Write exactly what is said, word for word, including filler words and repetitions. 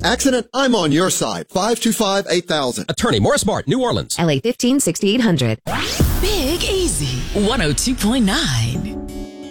Accident? I'm on your side. five two five, eight thousand. Attorney Morris Mart, New Orleans. L A fifteen sixty-eight hundred. Big Easy, one oh two point nine.